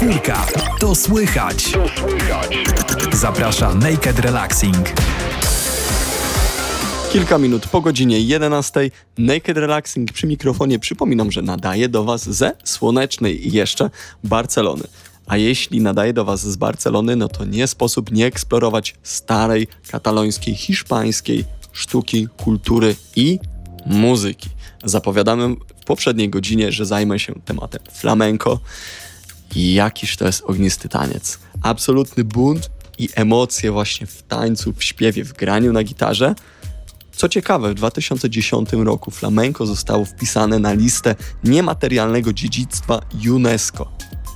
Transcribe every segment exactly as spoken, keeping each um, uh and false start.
Czwórka. To słychać. Zaprasza Naked Relaxing. Kilka minut po godzinie jedenastej. Naked Relaxing przy mikrofonie. Przypominam, że nadaje do Was ze słonecznej jeszcze Barcelony. A jeśli nadaje do Was z Barcelony, no to nie sposób nie eksplorować starej, katalońskiej, hiszpańskiej sztuki, kultury i muzyki. Zapowiadamy w poprzedniej godzinie, że zajmę się tematem flamenco. I jakiż to jest ognisty taniec. Absolutny bunt i emocje właśnie w tańcu, w śpiewie, w graniu na gitarze. Co ciekawe, w dwa tysiące dziesiątym roku flamenco zostało wpisane na listę niematerialnego dziedzictwa UNESCO.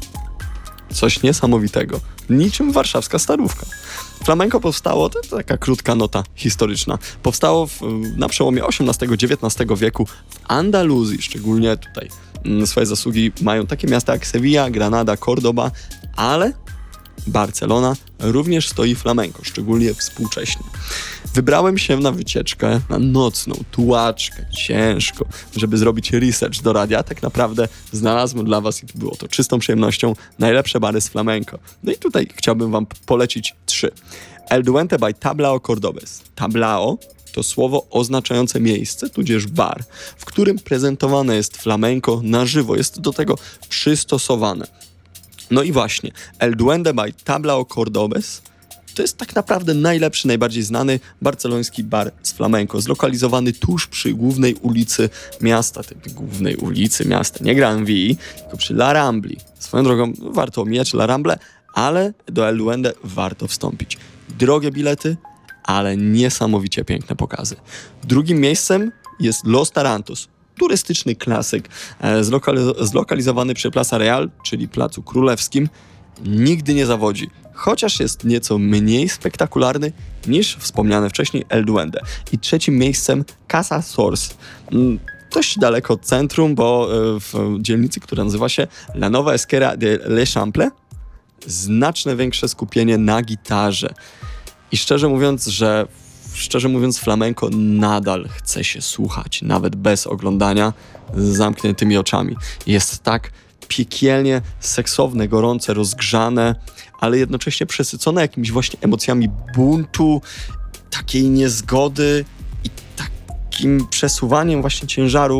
Coś niesamowitego. Niczym warszawska Starówka. Flamenco powstało, to taka krótka nota historyczna, powstało w, na przełomie osiemnastego dziewiętnastego wieku w Andaluzji. Szczególnie tutaj swoje zasługi mają takie miasta jak Sevilla, Granada, Cordoba, ale Barcelona również stoi flamenco, szczególnie współcześnie. Wybrałem się na wycieczkę, na nocną tułaczkę, ciężko, żeby zrobić research do radia. Tak naprawdę znalazłem dla Was, i było to czystą przyjemnością, najlepsze bary z flamenco. No i tutaj chciałbym Wam polecić trzy. El Duende by Tablao Cordobés. Tablao to słowo oznaczające miejsce, tudzież bar, w którym prezentowane jest flamenco na żywo. Jest do tego przystosowane. No i właśnie, El Duende by Tablao Cordobés to jest tak naprawdę najlepszy, najbardziej znany barceloński bar z flamenco, zlokalizowany tuż przy głównej ulicy miasta, tej głównej ulicy miasta, nie Gran Vía, tylko przy La Rambli. Swoją drogą warto omijać La Ramble, ale do El Duende warto wstąpić. Drogie bilety, ale niesamowicie piękne pokazy. Drugim miejscem jest Los Tarantos. Turystyczny klasyk, e, zlokaliz- zlokalizowany przy Plaza Real, czyli Placu Królewskim, nigdy nie zawodzi, chociaż jest nieco mniej spektakularny niż wspomniane wcześniej El Duende. I trzecim miejscem Casa Sors. Mm, dość daleko od centrum, bo e, w dzielnicy, która nazywa się La Nova Esquerra de l'Eixample, znacznie większe skupienie na gitarze. I szczerze mówiąc, że Szczerze mówiąc, flamenco nadal chce się słuchać, nawet bez oglądania, z zamkniętymi oczami. Jest tak piekielnie seksowne, gorące, rozgrzane, ale jednocześnie przesycone jakimiś właśnie emocjami buntu, takiej niezgody i takim przesuwaniem właśnie ciężaru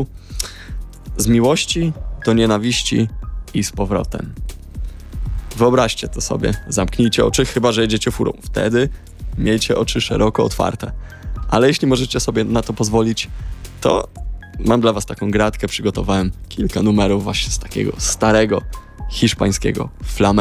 z miłości do nienawiści i z powrotem. Wyobraźcie to sobie, zamknijcie oczy, chyba że jedziecie furą. Wtedy miejcie oczy szeroko otwarte. Ale jeśli możecie sobie na to pozwolić, to mam dla Was taką gratkę. Przygotowałem kilka numerów właśnie z takiego starego hiszpańskiego flamenco.